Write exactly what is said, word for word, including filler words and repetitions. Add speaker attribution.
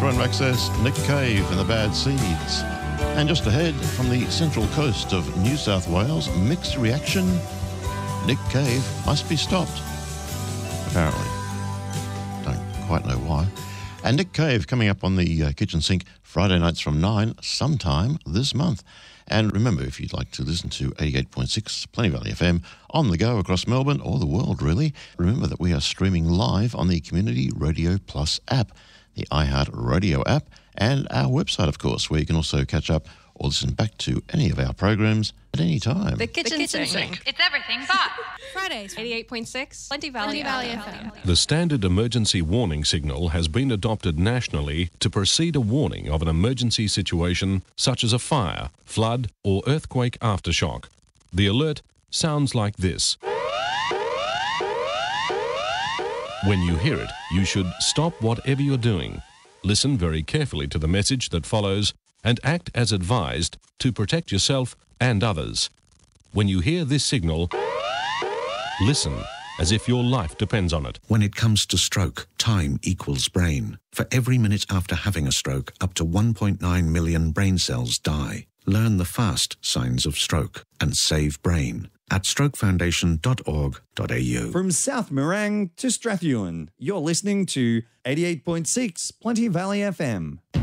Speaker 1: Throne of Access, Nick Cave and the Bad Seeds. And just ahead from the central coast of New South Wales, Mixed Reaction, Nick Cave Must Be Stopped. Apparently. Don't quite know why. And Nick Cave coming up on the uh, kitchen sink Friday nights from nine sometime this month. And remember, if you'd like to listen to eighty-eight point six Plenty Valley F M on the go across Melbourne or the world, really, remember that we are streaming live on the Community Radio Plus app, the iHeart Radio app, and our website, of course, where you can also catch up or listen back to any of our programs at any time.
Speaker 2: The Kitchen, the kitchen sink.
Speaker 3: sink. It's everything but
Speaker 2: Fridays, eighty-eight point six Plenty Valley, Plenty Valley F M.
Speaker 4: The standard emergency warning signal has been adopted nationally to precede a warning of an emergency situation such as a fire, flood, or earthquake aftershock. The alert sounds like this. When you hear it, you should stop whatever you're doing, listen very carefully to the message that follows, and act as advised to protect yourself and others. When you hear this signal, listen as if your life depends on it.
Speaker 5: When it comes to stroke, time equals brain. For every minute after having a stroke, up to one point nine million brain cells die. Learn the fast signs of stroke and save brain at stroke foundation dot org dot a u.
Speaker 6: From South Morang to Strathewen, you're listening to eighty-eight point six Plenty Valley F M.